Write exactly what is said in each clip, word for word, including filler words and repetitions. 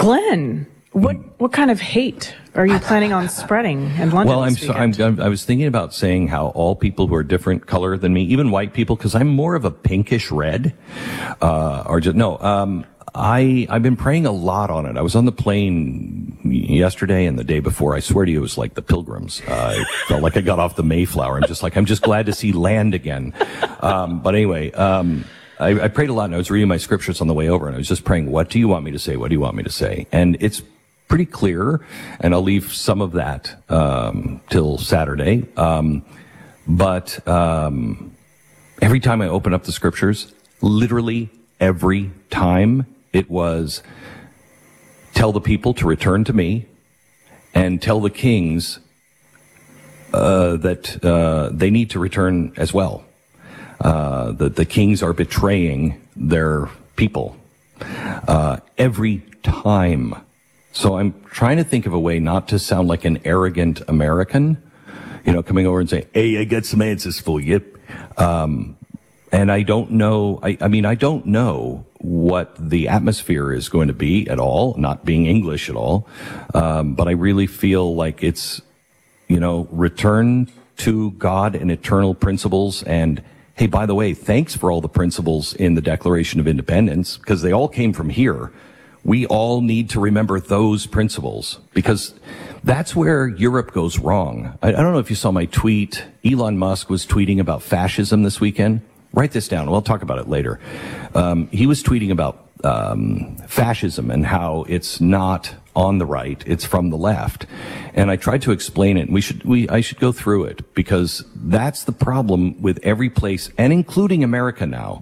Glenn, what what kind of hate are you planning on spreading in London Well, I'm, this so, I'm, I'm I was thinking about saying how all people who are different color than me, even white people, because I'm more of a pinkish red, uh, or just no. Um, I I've been praying a lot on it. I was on the plane yesterday and the day before. I swear to you, it was like the Pilgrims. Uh, I felt like I got off the Mayflower. I'm just like I'm just glad to see land again. Um, but anyway. Um, I, I prayed a lot, and I was reading my scriptures on the way over, and I was just praying, what do you want me to say? What do you want me to say? And it's pretty clear, and I'll leave some of that um, till Saturday. Um, but um, every time I open up the scriptures, literally every time, it was, tell the people to return to me, and tell the kings uh, that uh, they need to return as well. Uh, that the kings are betraying their people uh, every time. So I'm trying to think of a way not to sound like an arrogant American, you know, coming over and saying, hey, I got some answers for you. Um, and I don't know, I, I mean, I don't know what the atmosphere is going to be at all, not being English at all. Um, but I really feel like it's, you know, return to God and eternal principles. And hey, by the way, thanks for all the principles in the Declaration of Independence, because they all came from here. We all need to remember those principles, because that's where Europe goes wrong. I, I don't know if you saw my tweet. Elon Musk was tweeting about fascism this weekend. Write this down. We'll talk about it later. Um, he was tweeting about um, fascism and how it's not on the right, it's from the left. And I tried to explain it. We should, we, I should go through it, because that's the problem with every place, and including America now.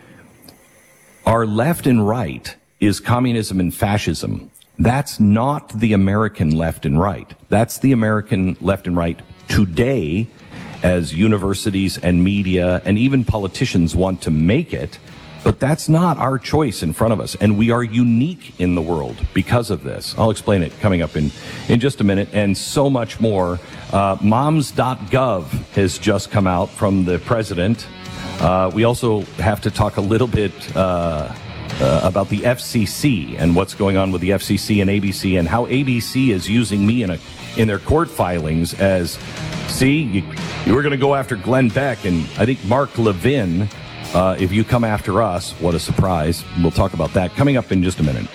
Our left and right is communism and fascism. That's not the American left and right. That's the American left and right today, as universities and media and even politicians want to make it. But that's not our choice in front of us, and we are unique in the world because of this. I'll explain it coming up in, in just a minute, and so much more. Uh, moms dot gov has just come out from the president. Uh, we also have to talk a little bit uh, uh, about the F C C and what's going on with the F C C and A B C, and how A B C is using me in a in their court filings as, see, you, you were going to go after Glenn Beck, and I think Mark Levin. Uh, if you come after us, what a surprise. We'll talk about that coming up in just a minute.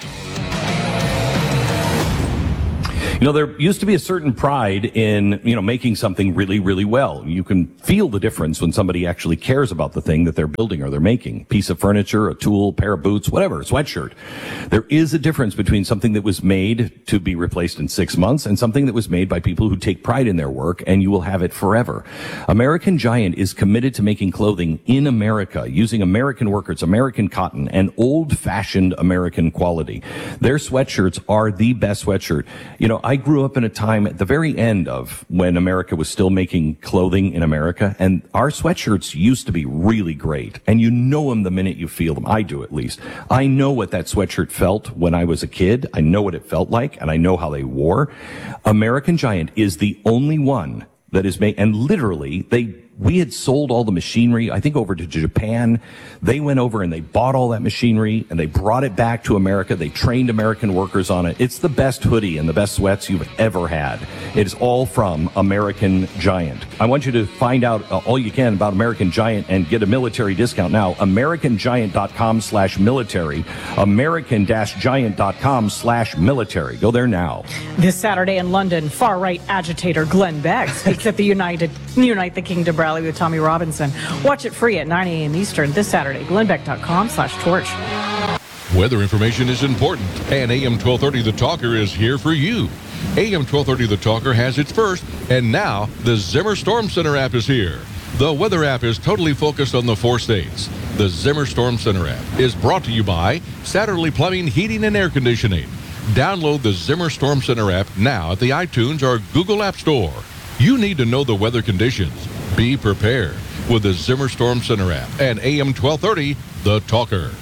You know, there used to be a certain pride in, you know, making something really, really well. You can feel the difference when somebody actually cares about the thing that they're building or they're making. Piece of furniture, a tool, pair of boots, whatever, a sweatshirt. There is a difference between something that was made to be replaced in six months and something that was made by people who take pride in their work, and you will have it forever. American Giant is committed to making clothing in America using American workers, American cotton, and old-fashioned American quality. Their sweatshirts are the best sweatshirt. You know, I grew up in a time at the very end of when America was still making clothing in America, and our sweatshirts used to be really great, and you know them the minute you feel them. I do, at least. I know what that sweatshirt felt when I was a kid. I know what it felt like, and I know how they wore. American Giant is the only one that is made, and literally, they we had sold all the machinery, I think, over to Japan. They went over and they bought all that machinery and they brought it back to America. They trained American workers on it. It's the best hoodie and the best sweats you've ever had. It is all from American Giant. I want you to find out uh, all you can about American Giant and get a military discount now. American Giant dot com slash military. American Giant dot com slash military. Go there now. This Saturday in London, far-right agitator Glenn Beck speaks at the United Unite the Kingdom rally with Tommy Robinson. Watch it free at nine a.m. Eastern this Saturday. Glenn Beck dot com slash torch. Weather information is important, and A M twelve thirty The Talker is here for you. A M twelve thirty The Talker has its first, and now the Zimmer Storm Center app is here. The weather app is totally focused on the four states. The Zimmer Storm Center app is brought to you by Satterley Plumbing, Heating, and Air Conditioning. Download the Zimmer Storm Center app now at the iTunes or Google App Store. You need to know the weather conditions. Be prepared with the Zimmer Storm Center app and A M twelve thirty The Talker.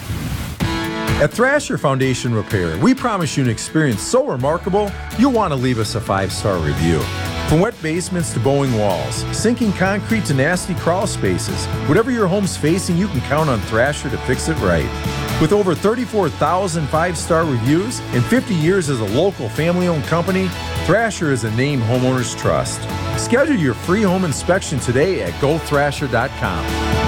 At Thrasher Foundation Repair, we promise you an experience so remarkable, you'll want to leave us a five-star review. From wet basements to bowing walls, sinking concrete to nasty crawl spaces, whatever your home's facing, you can count on Thrasher to fix it right. With over thirty-four thousand five-star reviews and fifty years as a local family-owned company, Thrasher is a name homeowners trust. Schedule your free home inspection today at go thrasher dot com.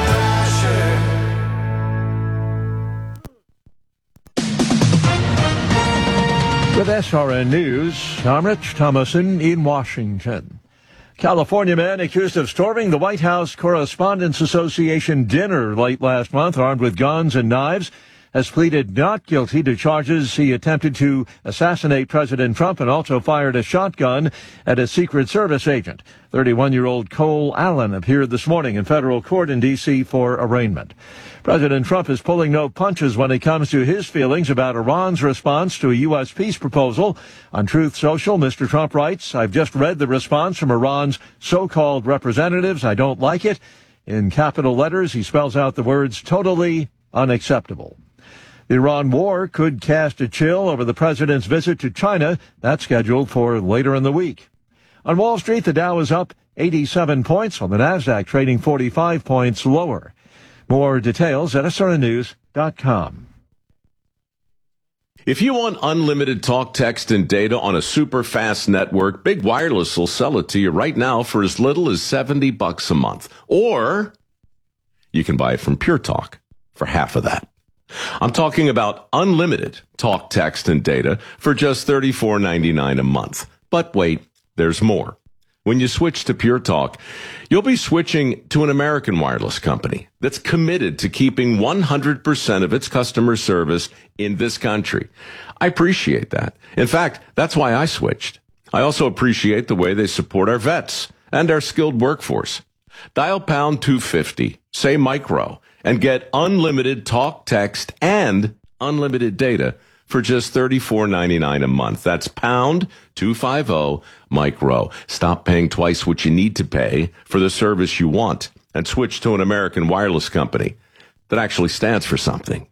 With S R N News, I'm Rich Thomason in Washington. California man accused of storming the White House Correspondents Association dinner late last month, armed with guns and knives, has pleaded not guilty to charges he attempted to assassinate President Trump and also fired a shotgun at a Secret Service agent. thirty-one-year-old Cole Allen appeared this morning in federal court in D C for arraignment. President Trump is pulling no punches when it comes to his feelings about Iran's response to a U S peace proposal. On Truth Social, Mister Trump writes, "I've just read the response from Iran's so-called representatives. I don't like it." In capital letters, he spells out the words, "totally unacceptable." The Iran war could cast a chill over the president's visit to China. That's scheduled for later in the week. On Wall Street, the Dow is up eighty-seven points, while the Nasdaq trading forty-five points lower. More details at S R N news dot com. If you want unlimited talk, text, and data on a super fast network, Big Wireless will sell it to you right now for as little as seventy bucks a month. Or you can buy it from Pure Talk for half of that. I'm talking about unlimited talk, text, and data for just thirty-four ninety-nine a month. But wait, there's more. When you switch to Pure Talk, you'll be switching to an American wireless company that's committed to keeping one hundred percent of its customer service in this country. I appreciate that. In fact, that's why I switched. I also appreciate the way they support our vets and our skilled workforce. Dial pound two fifty, say micro, and get unlimited talk, text, and unlimited data for just thirty-four ninety-nine a month. That's pound two fifty micro. Stop paying twice what you need to pay for the service you want and switch to an American wireless company that actually stands for something.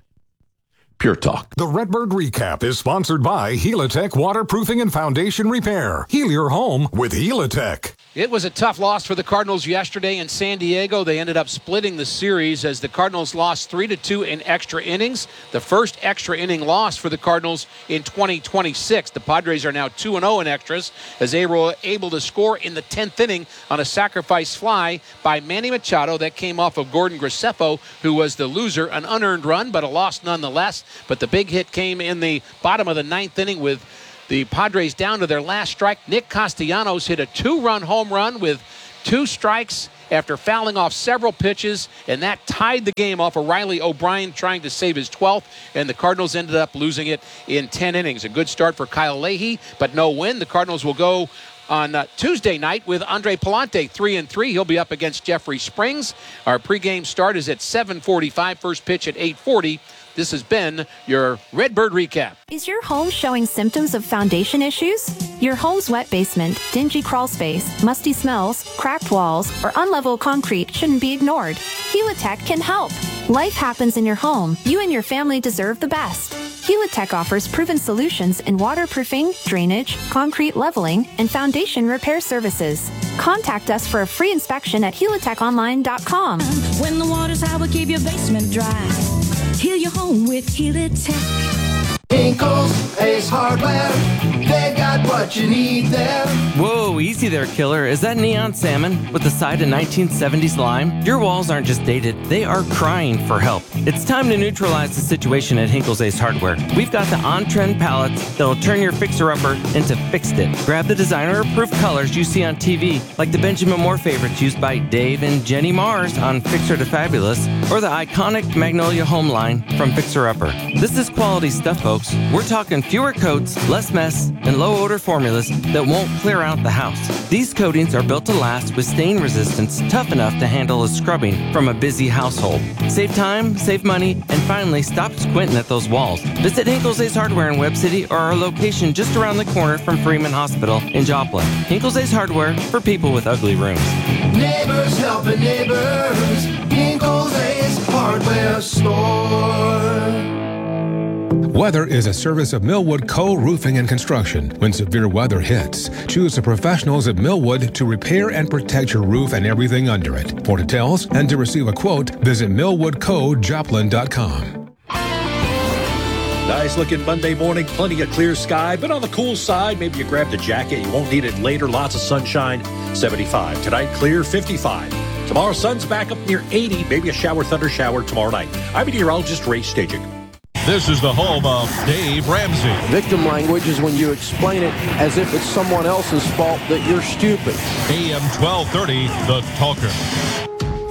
Pure Talk. The Redbird Recap is sponsored by Helitech Waterproofing and Foundation Repair. Heal your home with Helitech. It was a tough loss for the Cardinals yesterday in San Diego. They ended up splitting the series as the Cardinals lost three to two in extra innings. The first extra inning loss for the Cardinals in twenty twenty-six. The Padres are now two and oh in extras as they were able to score in the tenth inning on a sacrifice fly by Manny Machado that came off of Gordon Graceffo, who was the loser. An unearned run, but a loss nonetheless. But the big hit came in the bottom of the ninth inning with the Padres down to their last strike. Nick Castellanos hit a two-run home run with two strikes after fouling off several pitches, and that tied the game off of Riley O'Brien trying to save his twelfth, and the Cardinals ended up losing it in ten innings. A good start for Kyle Leahy, but no win. The Cardinals will go on uh, Tuesday night with Andre Palante, three and three. He'll be up against Jeffrey Springs. Our pregame start is at seven forty-five, first pitch at eight forty. This has been your Redbird Recap. Is your home showing symptoms of foundation issues? Your home's wet basement, dingy crawl space, musty smells, cracked walls, or unlevel concrete shouldn't be ignored. Helitech can help. Life happens in your home. You and your family deserve the best. Helitech offers proven solutions in waterproofing, drainage, concrete leveling, and foundation repair services. Contact us for a free inspection at helitech online dot com. When the water's high, we'll keep your basement dry. Heal your home with Helitech. Hinkle's Ace Hardware, they got what you need there. Whoa, easy there, killer. Is that neon salmon with the side of nineteen seventies lime? Your walls aren't just dated, they are crying for help. It's time to neutralize the situation at Hinkle's Ace Hardware. We've got the on-trend palettes that'll turn your fixer-upper into fixed it. Grab the designer-approved colors you see on T V, like the Benjamin Moore favorites used by Dave and Jenny Mars on Fixer to Fabulous, or the iconic Magnolia Home line from Fixer Upper. This is quality stuff, folks. We're talking fewer coats, less mess, and low-odor formulas that won't clear out the house. These coatings are built to last with stain resistance tough enough to handle a scrubbing from a busy household. Save time, save money, and finally stop squinting at those walls. Visit Hinkle's Ace Hardware in Webb City or our location just around the corner from Freeman Hospital in Joplin. Hinkle's Ace Hardware for people with ugly rooms. Neighbors helping neighbors. Hinkle's Ace Hardware Store. Weather is a service of Millwood Co. Roofing and Construction. When severe weather hits, choose the professionals at Millwood to repair and protect your roof and everything under it. For details and to receive a quote, visit millwood co joplin dot com. Nice looking Monday morning, plenty of clear sky, but on the cool side, maybe you grabbed a jacket. You won't need it later. Lots of sunshine, seventy-five. Tonight, clear, fifty-five. Tomorrow, sun's back up near eighty. Maybe a shower, thunder shower tomorrow night. I'm meteorologist Ray Staging. This is the home of Dave Ramsey. Victim language is when you explain it as if it's someone else's fault that you're stupid. A M twelve thirty, The Talker.